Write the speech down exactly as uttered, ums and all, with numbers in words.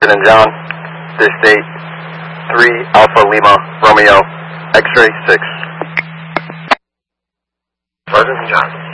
Sergeant and John, this date, three Alpha Lima Romeo, X-ray six. Sergeant and John.